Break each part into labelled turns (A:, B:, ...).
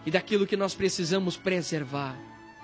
A: e daquilo que nós precisamos preservar.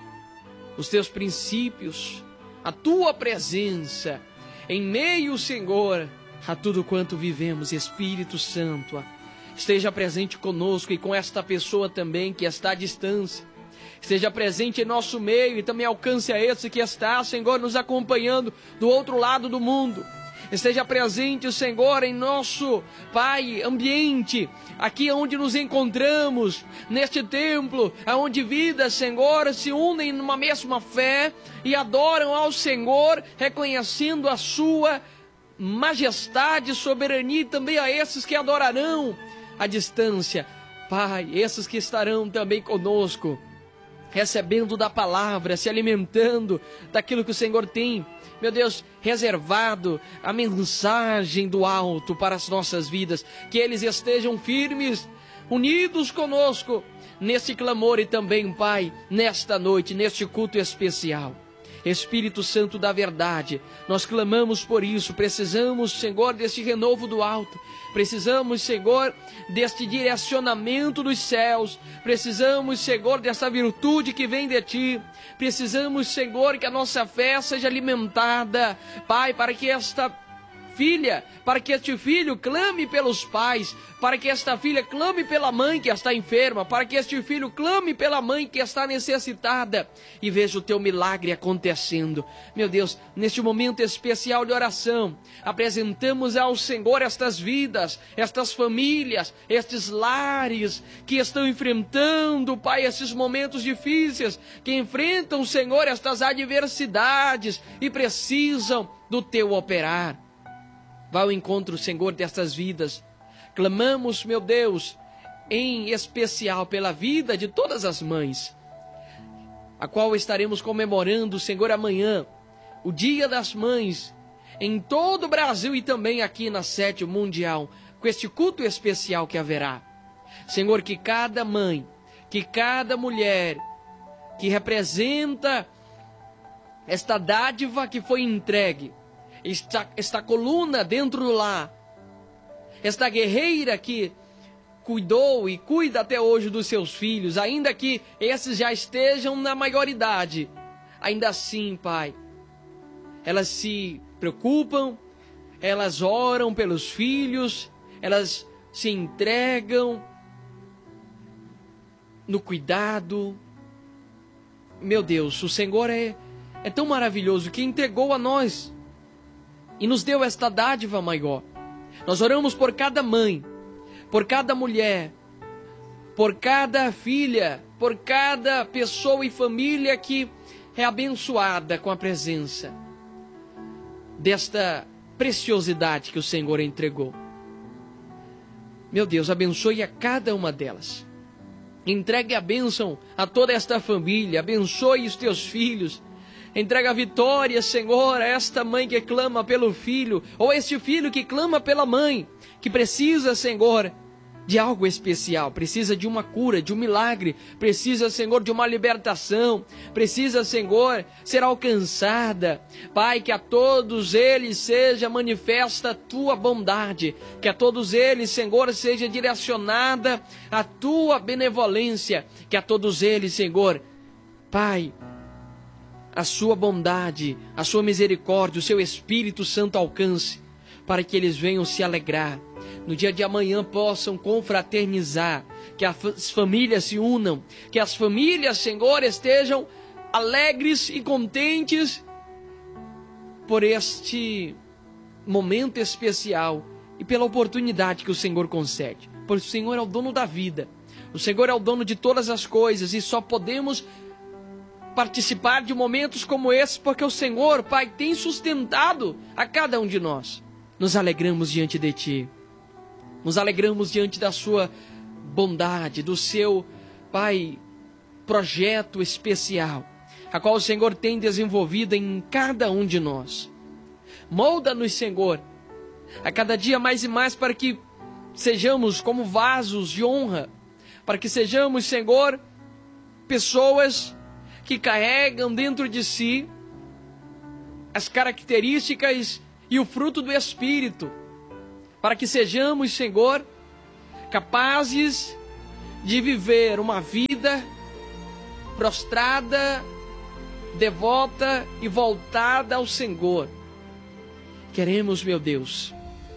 A: Os teus princípios, a tua presença, em meio, Senhor, a tudo quanto vivemos. Espírito Santo, esteja presente conosco e com esta pessoa também que está à distância. Esteja presente em nosso meio e também alcance a esse que está, Senhor, nos acompanhando do outro lado do mundo. Esteja presente, Senhor, em nosso, Pai, ambiente, aqui onde nos encontramos, neste templo, onde vidas, Senhor, se unem numa mesma fé e adoram ao Senhor, reconhecendo a sua majestade, soberania, e também a esses que adorarão à distância. Pai, esses que estarão também conosco, recebendo da palavra, se alimentando daquilo que o Senhor tem, meu Deus, reservado a mensagem do alto para as nossas vidas, que eles estejam firmes, unidos conosco, nesse clamor e também, Pai, nesta noite, neste culto especial. Espírito Santo da verdade, nós clamamos por isso, precisamos, Senhor, deste renovo do alto, precisamos, Senhor, deste direcionamento dos céus, precisamos, Senhor, dessa virtude que vem de Ti, precisamos, Senhor, que a nossa fé seja alimentada, Pai, para que esta filha, para que este filho clame pelos pais, para que esta filha clame pela mãe que está enferma, para que este filho clame pela mãe que está necessitada, e veja o Teu milagre acontecendo. Meu Deus, neste momento especial de oração, apresentamos ao Senhor estas vidas, estas famílias, estes lares que estão enfrentando, Pai, esses momentos difíceis, que enfrentam, Senhor, estas adversidades e precisam do Teu operar. Vá ao encontro, Senhor, destas vidas. Clamamos, meu Deus, em especial pela vida de todas as mães, a qual estaremos comemorando, Senhor, amanhã, o Dia das Mães, em todo o Brasil e também aqui na sede mundial, com este culto especial que haverá. Senhor, que cada mãe, que cada mulher que representa esta dádiva que foi entregue, esta coluna dentro do lar, esta guerreira que cuidou e cuida até hoje dos seus filhos, ainda que esses já estejam na maioridade, ainda assim, Pai, elas se preocupam, elas oram pelos filhos, elas se entregam no cuidado. Meu Deus, o Senhor é tão maravilhoso que entregou a nós e nos deu esta dádiva maior. Nós oramos por cada mãe, por cada mulher, por cada filha, por cada pessoa e família que é abençoada com a presença desta preciosidade que o Senhor entregou. Meu Deus, abençoe a cada uma delas. Entregue a bênção a toda esta família, abençoe os teus filhos. Entrega a vitória, Senhor, a esta mãe que clama pelo filho, ou este filho que clama pela mãe, que precisa, Senhor, de algo especial, precisa de uma cura, de um milagre, precisa, Senhor, de uma libertação, precisa, Senhor, ser alcançada. Pai, que a todos eles seja manifesta a Tua bondade, que a todos eles, Senhor, seja direcionada a Tua benevolência, que a todos eles, Senhor, Pai, a Sua bondade, a Sua misericórdia, o Seu Espírito Santo alcance, para que eles venham se alegrar. No dia de amanhã possam confraternizar, que as famílias se unam, que as famílias, Senhor, estejam alegres e contentes por este momento especial e pela oportunidade que o Senhor concede. Pois o Senhor é o dono da vida, o Senhor é o dono de todas as coisas e só podemos participar de momentos como esse porque o Senhor, Pai, tem sustentado a cada um de nós. Nos alegramos diante de Ti, nos alegramos diante da Sua bondade, do Seu, Pai, projeto especial, a qual o Senhor tem desenvolvido em cada um de nós. Molda-nos, Senhor, a cada dia mais e mais para que sejamos como vasos de honra, para que sejamos, Senhor, pessoas que carregam dentro de si as características e o fruto do Espírito, para que sejamos, Senhor, capazes de viver uma vida prostrada, devota e voltada ao Senhor. Queremos, meu Deus,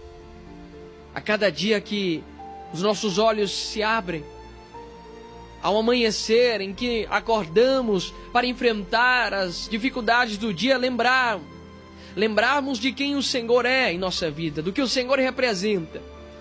A: a cada dia que os nossos olhos se abrem, ao amanhecer em que acordamos para enfrentar as dificuldades do dia, lembrarmos de quem o Senhor é em nossa vida, do que o Senhor representa,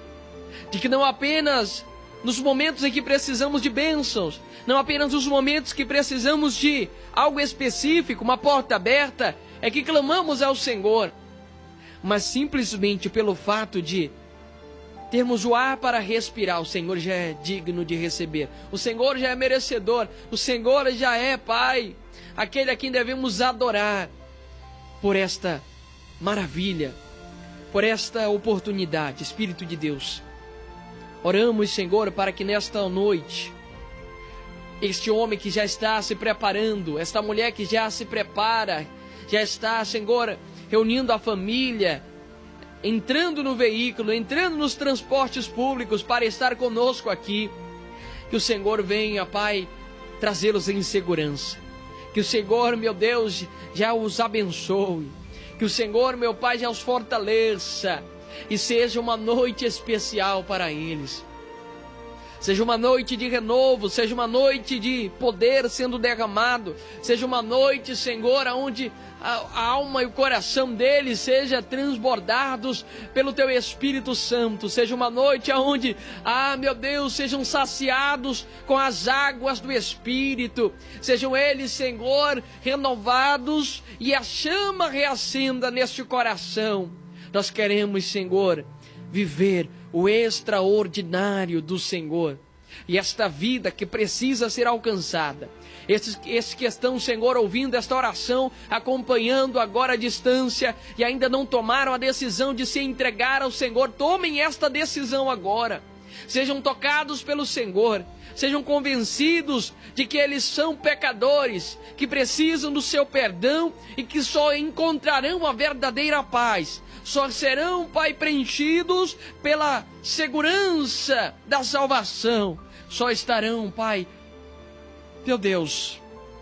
A: de que não apenas nos momentos em que precisamos de bênçãos, não apenas nos momentos que precisamos de algo específico, uma porta aberta, é que clamamos ao Senhor, mas simplesmente pelo fato de termos o ar para respirar, o Senhor já é digno de receber, o Senhor já é merecedor, o Senhor já é Pai, aquele a quem devemos adorar por esta maravilha, por esta oportunidade. Espírito de Deus, oramos, Senhor, para que nesta noite, este homem que já está se preparando, esta mulher que já se prepara, já está, Senhor, reunindo a família, entrando no veículo, entrando nos transportes públicos para estar conosco aqui, que o Senhor venha, Pai, trazê-los em segurança, que o Senhor, meu Deus, já os abençoe, que o Senhor, meu Pai, já os fortaleça, e seja uma noite especial para eles, seja uma noite de renovo, seja uma noite de poder sendo derramado, seja uma noite, Senhor, onde a alma e o coração deles sejam transbordados pelo Teu Espírito Santo, seja uma noite onde, meu Deus, sejam saciados com as águas do Espírito, sejam eles, Senhor, renovados e a chama reacenda neste coração. Nós queremos, Senhor, viver o extraordinário do Senhor. E esta vida que precisa ser alcançada. Esses que estão, Senhor, ouvindo esta oração, acompanhando agora à distância e ainda não tomaram a decisão de se entregar ao Senhor, tomem esta decisão agora. Sejam tocados pelo Senhor. Sejam convencidos de que eles são pecadores, que precisam do seu perdão e que só encontrarão a verdadeira paz. Só serão, Pai, preenchidos pela segurança da salvação. Só estarão, Pai, meu Deus,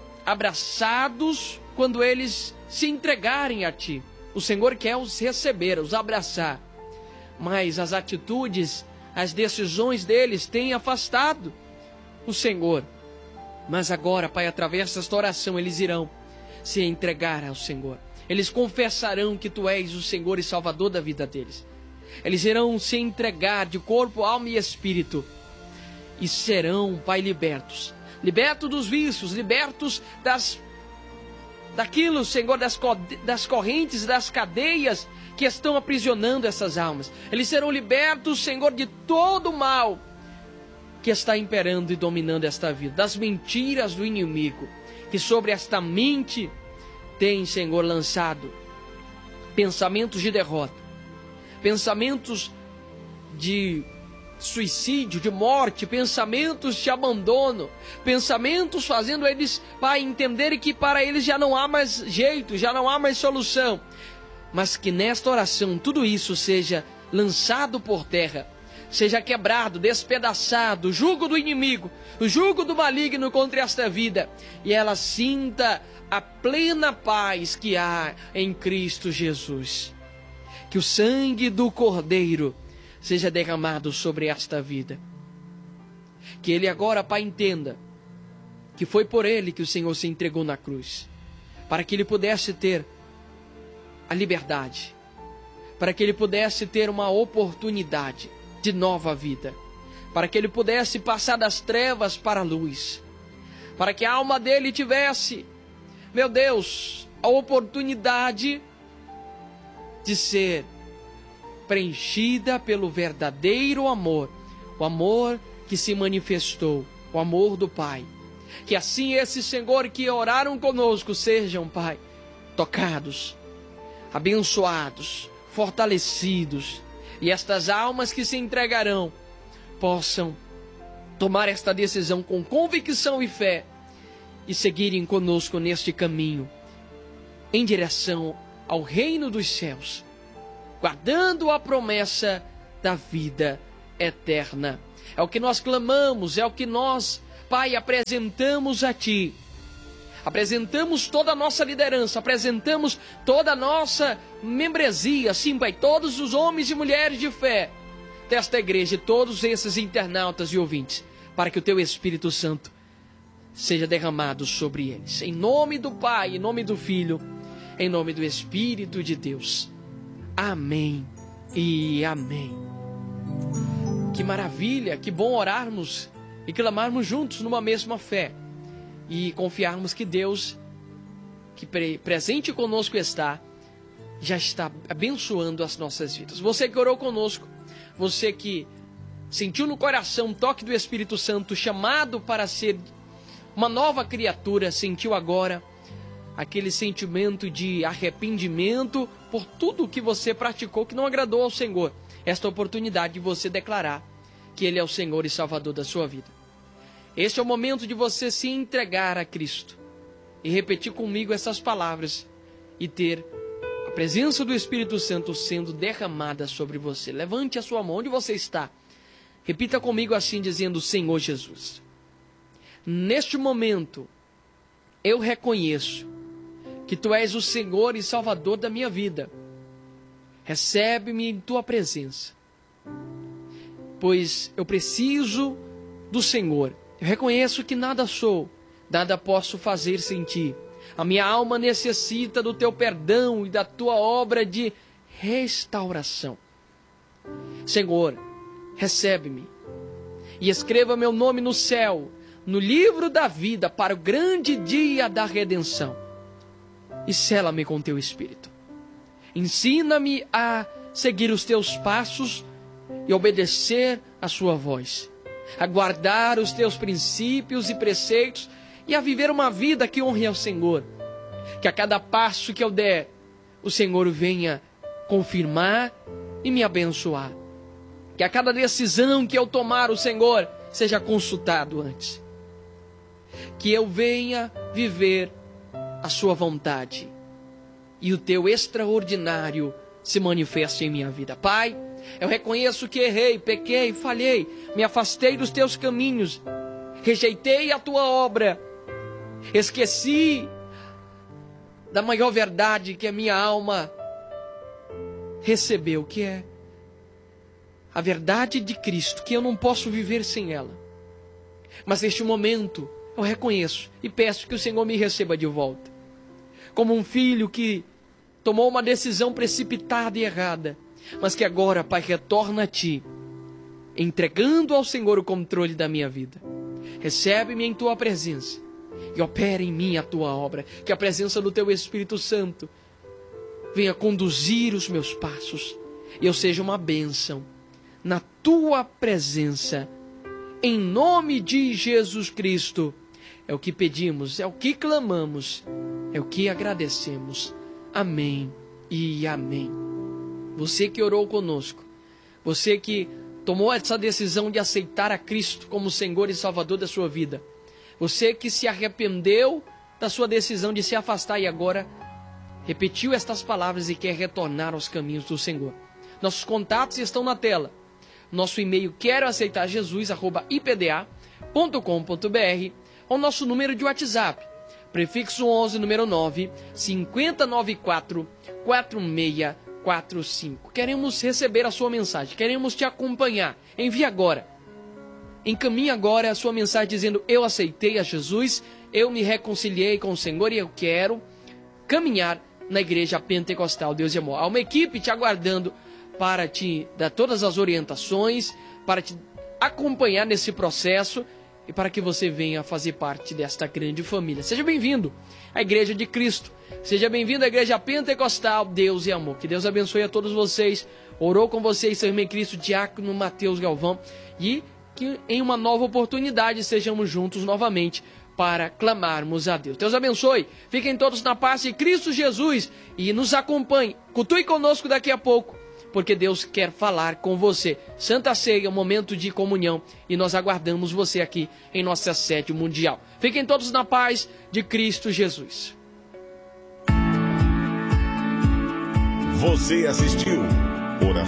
A: abraçados quando eles se entregarem a Ti. O Senhor quer os receber, os abraçar. Mas as atitudes, as decisões deles têm afastado o Senhor. Mas agora, Pai, através desta oração, eles irão se entregar ao Senhor. Eles confessarão que Tu és o Senhor e Salvador da vida deles. Eles irão se entregar de corpo, alma e espírito. E serão, Pai, libertos. Libertos dos vícios, libertos daquilo, Senhor, das correntes, das cadeias que estão aprisionando essas almas. Eles serão libertos, Senhor, de todo o mal que está imperando e dominando esta vida, das mentiras do inimigo, que sobre esta mente tem, Senhor, lançado pensamentos de derrota, pensamentos de suicídio, de morte, pensamentos de abandono, pensamentos fazendo eles, Pai, entenderem que para eles já não há mais jeito, já não há mais solução, mas que nesta oração tudo isso seja lançado por terra, seja quebrado, despedaçado, o jugo do inimigo, o jugo do maligno contra esta vida, e ela sinta a plena paz que há em Cristo Jesus. Que o sangue do Cordeiro seja derramado sobre esta vida. Que ele agora, Pai, entenda que foi por ele que o Senhor se entregou na cruz, para que ele pudesse ter a liberdade, para que ele pudesse ter uma oportunidade de nova vida, para que ele pudesse passar das trevas para a luz, para que a alma dele tivesse, meu Deus, a oportunidade de ser preenchida pelo verdadeiro amor, o amor que se manifestou, o amor do Pai. Que assim esses, Senhor, que oraram conosco sejam, Pai, tocados, abençoados, fortalecidos, e estas almas que se entregarão possam tomar esta decisão com convicção e fé e seguirem conosco neste caminho em direção ao reino dos céus, guardando a promessa da vida eterna. é o que nós clamamos, é o que nós, Pai, apresentamos a Ti. Apresentamos toda a nossa liderança, apresentamos toda a nossa membresia, sim, Pai, todos os homens e mulheres de fé desta igreja, todos esses internautas e ouvintes, para que o Teu Espírito Santo seja derramado sobre eles. Em nome do Pai, em nome do Filho, em nome do Espírito de Deus. Amém e amém. Que maravilha, que bom orarmos e clamarmos juntos numa mesma fé. E confiarmos que Deus, que presente conosco está, já está abençoando as nossas vidas. Você que orou conosco, você que sentiu no coração um toque do Espírito Santo, chamado para ser uma nova criatura, sentiu agora aquele sentimento de arrependimento por tudo que você praticou que não agradou ao Senhor. Esta oportunidade de você declarar que Ele é o Senhor e Salvador da sua vida. Este é o momento de você se entregar a Cristo e repetir comigo essas palavras e ter a presença do Espírito Santo sendo derramada sobre você. Levante a sua mão onde você está. Repita comigo assim, dizendo: Senhor Jesus, neste momento eu reconheço que Tu és o Senhor e Salvador da minha vida. Recebe-me em Tua presença, pois eu preciso do Senhor. Eu reconheço que nada sou, nada posso fazer sem Ti. A minha alma necessita do Teu perdão e da Tua obra de restauração. Senhor, recebe-me e escreva meu nome no céu, no livro da vida, para o grande dia da redenção. E sela-me com Teu Espírito. Ensina-me a seguir os Teus passos e obedecer a Sua voz, a guardar os Teus princípios e preceitos e a viver uma vida que honre ao Senhor. Que a cada passo que eu der, o Senhor venha confirmar e me abençoar. Que a cada decisão que eu tomar, o Senhor seja consultado antes. Que eu venha viver a Sua vontade e o Teu extraordinário se manifeste em minha vida. Pai, eu reconheço que errei, pequei, falhei, me afastei dos Teus caminhos, rejeitei a Tua obra, esqueci da maior verdade que a minha alma recebeu, que é a verdade de Cristo, que eu não posso viver sem ela. Mas neste momento eu reconheço e peço que o Senhor me receba de volta, como um filho que tomou uma decisão precipitada e errada, mas que agora, Pai, retorna a Ti, entregando ao Senhor o controle da minha vida. Recebe-me em Tua presença e opera em mim a Tua obra. Que a presença do Teu Espírito Santo venha conduzir os meus passos e eu seja uma bênção na Tua presença. Em nome de Jesus Cristo, é o que pedimos, é o que clamamos, é o que agradecemos. Amém e amém. Você que orou conosco, você que tomou essa decisão de aceitar a Cristo como Senhor e Salvador da sua vida, você que se arrependeu da sua decisão de se afastar e agora repetiu estas palavras e quer retornar aos caminhos do Senhor. Nossos contatos estão na tela. Nosso e-mail queroaceitarjesus@ipda.com.br ou nosso número de WhatsApp, prefixo 11, número 9, 5094 4645. Queremos receber a sua mensagem, queremos te acompanhar. Envie agora. Encaminhe agora a sua mensagem dizendo: eu aceitei a Jesus, eu me reconciliei com o Senhor e eu quero caminhar na Igreja Pentecostal Deus e Amor. Há uma equipe te aguardando para te dar todas as orientações, para te acompanhar nesse processo e para que você venha fazer parte desta grande família. Seja bem-vindo à Igreja de Cristo. Seja bem-vindo à Igreja Pentecostal Deus e Amor. Que Deus abençoe a todos vocês. Orou com vocês, seu irmão em Cristo, Diácono Mateus Galvão. E que em uma nova oportunidade sejamos juntos novamente para clamarmos a Deus. Deus abençoe. Fiquem todos na paz de Cristo Jesus e nos acompanhe. Cultue conosco daqui a pouco, porque Deus quer falar com você. Santa Ceia, momento de comunhão, e nós aguardamos você aqui em nossa sede mundial. Fiquem todos na paz de Cristo Jesus.
B: Você assistiu